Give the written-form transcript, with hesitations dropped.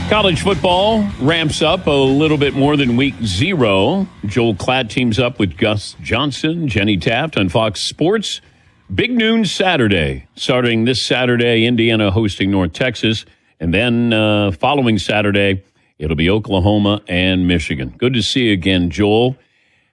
College football ramps up a little bit more than week 0. Joel Klatt teams up with Gus Johnson, Jenny Taft on Fox Sports. Big noon Saturday. Starting this Saturday, Indiana hosting North Texas. And then following Saturday, it'll be Oklahoma and Michigan. Good to see you again, Joel.